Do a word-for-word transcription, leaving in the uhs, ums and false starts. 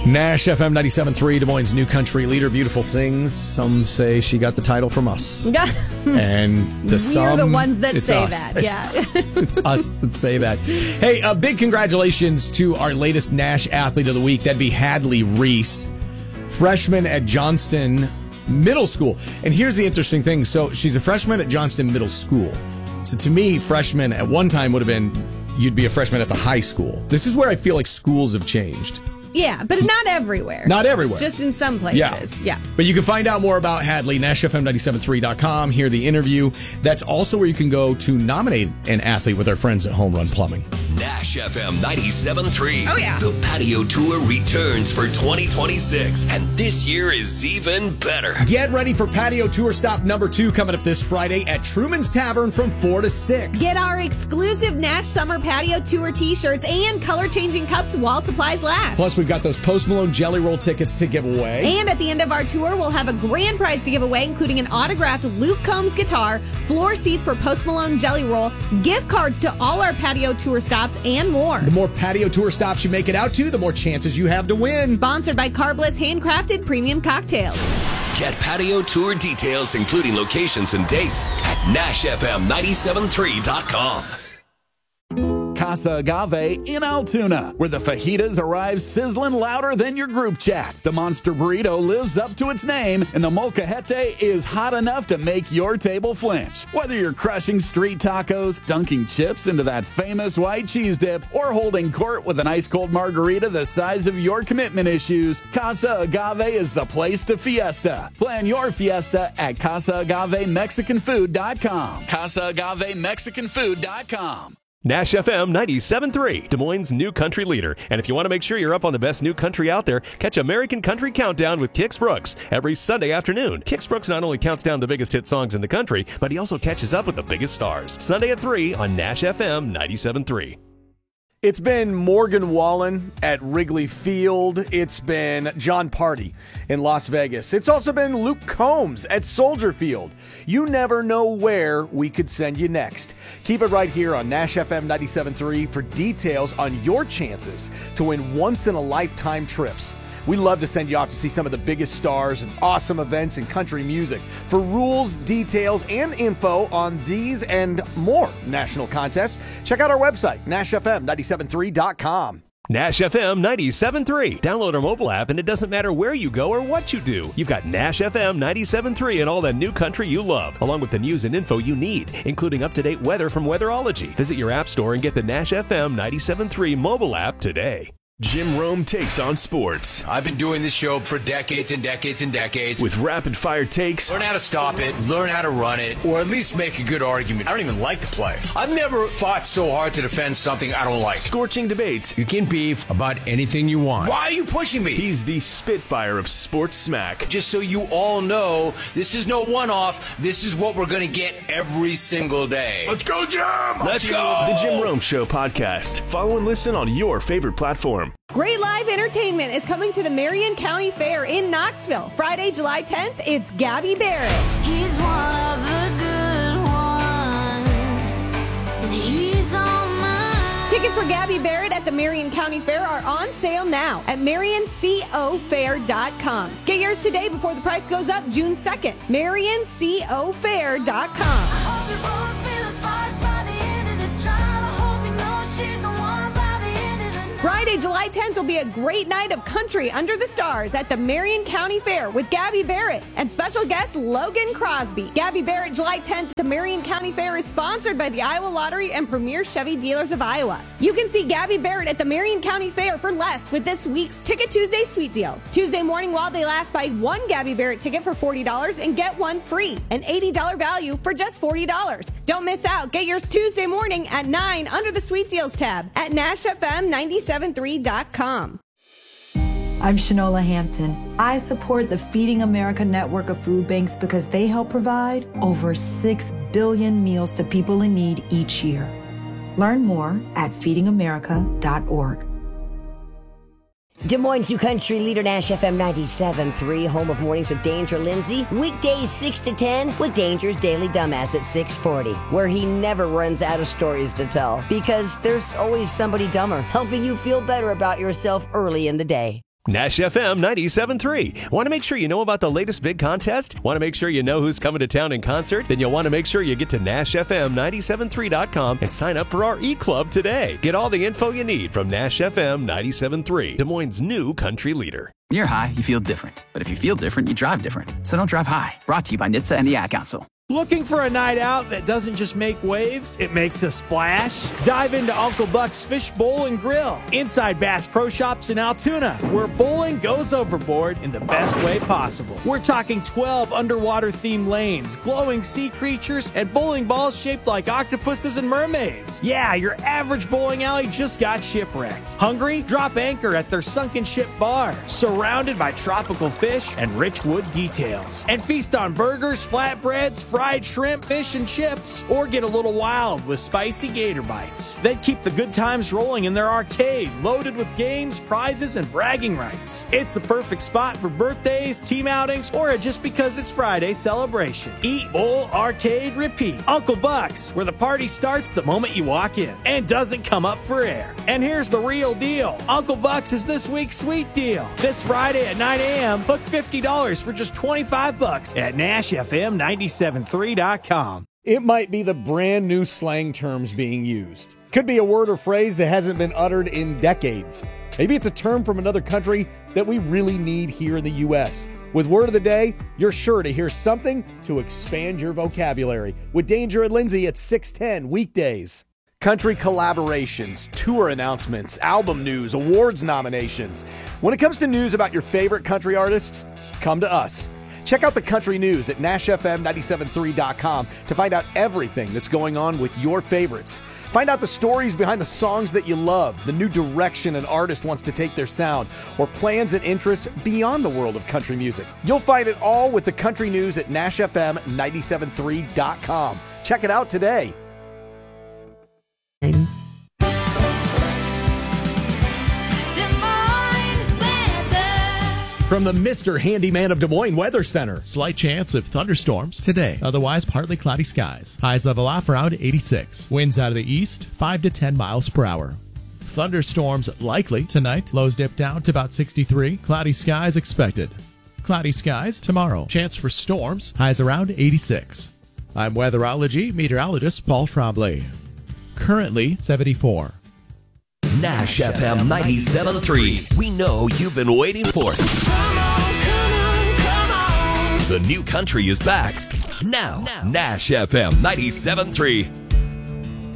Nash F M ninety-seven point three, Des Moines' new country leader. Beautiful things. Some say she got the title from us. And the We're some, the ones that it's say us. that. It's, Yeah. it's us that say that. Hey, a big congratulations to our latest Nash Athlete of the Week. That'd be Hadley Reese, freshman at Johnston Middle School. And here's the interesting thing. So she's a freshman at Johnston Middle School. So to me, freshman at one time would have been, you'd be a freshman at the high school. This is where I feel like schools have changed. Yeah, but not everywhere. Not everywhere. Just in some places. Yeah. yeah. But you can find out more about Hadley, Nash F M ninety-seven point three dot com. Hear the interview. That's also where you can go to nominate an athlete with our friends at Home Run Plumbing. Nash F M ninety-seven point three. Oh, yeah. The Patio Tour returns for twenty twenty-six, and this year is even better. Get ready for Patio Tour stop number two coming up this Friday at Truman's Tavern from four to six. Get our exclusive Nash Summer Patio Tour t-shirts and color-changing cups while supplies last. Plus, we've got those Post Malone Jelly Roll tickets to give away. And at the end of our tour, we'll have a grand prize to give away, including an autographed Luke Combs guitar, floor seats for Post Malone Jelly Roll, gift cards to all our Patio Tour stops, and more. The more Patio Tour stops you make it out to, the more chances you have to win. Sponsored by Carbliss Handcrafted Premium Cocktails. Get Patio Tour details, including locations and dates, at Nash F M ninety-seven point three dot com. Casa Agave in Altoona, where the fajitas arrive sizzling louder than your group chat. The Monster Burrito lives up to its name, and the molcajete is hot enough to make your table flinch. Whether you're crushing street tacos, dunking chips into that famous white cheese dip, or holding court with an ice-cold margarita the size of your commitment issues, Casa Agave is the place to fiesta. Plan your fiesta at casa agave mexican food dot com. casa agave mexican food dot com. Nash F M ninety-seven point three, Des Moines' new country leader. And if you want to make sure you're up on the best new country out there, catch American Country Countdown with Kix Brooks every Sunday afternoon. Kix Brooks not only counts down the biggest hit songs in the country, but he also catches up with the biggest stars. Sunday at three on Nash F M ninety-seven point three. It's been Morgan Wallen at Wrigley Field. It's been John Party in Las Vegas. It's also been Luke Combs at Soldier Field. You never know where we could send you next. Keep it right here on Nash F M ninety-seven point three for details on your chances to win once-in-a-lifetime trips. We love to send you off to see some of the biggest stars and awesome events in country music. For rules, details, and info on these and more national contests, check out our website, Nash F M ninety-seven point three dot com. Nash F M ninety-seven point three. Download our mobile app, and it doesn't matter where you go or what you do. You've got Nash F M ninety-seven point three and all the new country you love, along with the news and info you need, including up-to-date weather from Weatherology. Visit your app store and get the Nash F M ninety-seven point three mobile app today. Jim Rome takes on sports. I've been doing this show for decades and decades and decades. With rapid-fire takes. Learn how to stop it, learn how to run it, or at least make a good argument. I don't even like to play. I've never fought so hard to defend something I don't like. Scorching debates. You can beef about anything you want. Why are you pushing me? He's the Spitfire of sports smack. Just so you all know, this is no one-off. This is what we're going to get every single day. Let's go, Jim! Let's go! The Jim Rome Show podcast. Follow and listen on your favorite platform. Great live entertainment is coming to the Marion County Fair in Knoxville. Friday, July tenth, it's Gabby Barrett. He's one of the good ones, and he's all mine. Tickets for Gabby Barrett at the Marion County Fair are on sale now at marion co fair dot com. Get yours today before the price goes up June second. marion co fair dot com. I hope you both feel the sparks by the end of the drive. I hope you know she's the one by the end of the night. Friday, July tenth will be a great night of country under the stars at the Marion County Fair with Gabby Barrett and special guest Logan Crosby. Gabby Barrett, July tenth at the Marion County Fair is sponsored by the Iowa Lottery and Premier Chevy Dealers of Iowa. You can see Gabby Barrett at the Marion County Fair for less with this week's Ticket Tuesday Sweet Deal. Tuesday morning while they last, buy one Gabby Barrett ticket for forty dollars and get one free. An eighty dollars value for just forty dollars. Don't miss out. Get yours Tuesday morning at nine under the Sweet Deals tab at Nash F M ninety-seven point three dot com. I'm Shanola Hampton. I support the Feeding America network of food banks because they help provide over six billion meals to people in need each year. Learn more at feeding america dot org. Des Moines' new country leader, Nash F M ninety-seven point three, home of Mornings with Danger Lindsay. Weekdays six to ten with Danger's Daily Dumbass at six forty, where he never runs out of stories to tell because there's always somebody dumber helping you feel better about yourself early in the day. Nash F M ninety-seven point three. Want to make sure you know about the latest big contest? Want to make sure you know who's coming to town in concert? Then you'll want to make sure you get to Nash F M ninety-seven point three dot com and sign up for our e-club today. Get all the info you need from Nash F M ninety-seven point three, Des Moines' new country leader. When you're high, you feel different. But if you feel different, you drive different. So don't drive high. Brought to you by N H T S A and the Ad Council. Looking for a night out that doesn't just make waves, it makes a splash? Dive into Uncle Buck's Fish Bowl and Grill inside Bass Pro Shops in Altoona, where bowling goes overboard in the best way possible. We're talking twelve underwater-themed lanes, glowing sea creatures, and bowling balls shaped like octopuses and mermaids. Yeah, your average bowling alley just got shipwrecked. Hungry? Drop anchor at their Sunken Ship Bar, surrounded by tropical fish and rich wood details. And feast on burgers, flatbreads, fried shrimp, fish, and chips, or get a little wild with spicy gator bites. They keep the good times rolling in their arcade, loaded with games, prizes, and bragging rights. It's the perfect spot for birthdays, team outings, or a just because it's Friday celebration. Eat, bowl, arcade, repeat. Uncle Buck's, where the party starts the moment you walk in and doesn't come up for air. And here's the real deal. Uncle Buck's is this week's sweet deal. This Friday at nine a.m., book fifty dollars for just twenty-five bucks at Nash F M ninety-seven point three dot com. It might be the brand new slang terms being used. Could be a word or phrase that hasn't been uttered in decades. Maybe it's a term from another country that we really need here in the U S. With Word of the Day, you're sure to hear something to expand your vocabulary. With Danger and Lindsay at six ten weekdays. Country collaborations, tour announcements, album news, awards nominations. When it comes to news about your favorite country artists, come to us. Check out the country news at Nash F M ninety-seven point three dot com to find out everything that's going on with your favorites. Find out the stories behind the songs that you love, the new direction an artist wants to take their sound, or plans and interests beyond the world of country music. You'll find it all with the country news at Nash F M ninety-seven point three dot com. Check it out today. From the Mister Handyman of Des Moines Weather Center. Slight chance of thunderstorms today. Otherwise, partly cloudy skies. Highs level off around eighty-six. Winds out of the east, five to ten miles per hour. Thunderstorms likely tonight. Lows dip down to about sixty-three. Cloudy skies expected. Cloudy skies tomorrow. Chance for storms. Highs around eighty-six. I'm weatherology meteorologist Paul Trombley. Currently seventy-four. Nash F M ninety-seven point three. We know you've been waiting for it. Come on, come on, come on. The new country is back now. now. Nash F M ninety-seven point three.